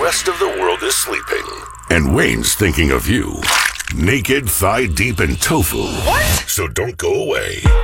rest of the world is sleeping. And Wayne's thinking of you. Naked, thigh deep in tofu. What? So don't go away.